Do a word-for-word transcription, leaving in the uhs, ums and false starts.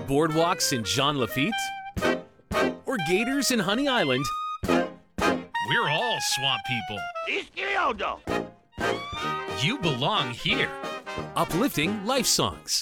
Boardwalks in Jean Lafitte? Or gators in Honey Island? We're all swamp people. Izquierdo. You belong here. Uplifting life songs.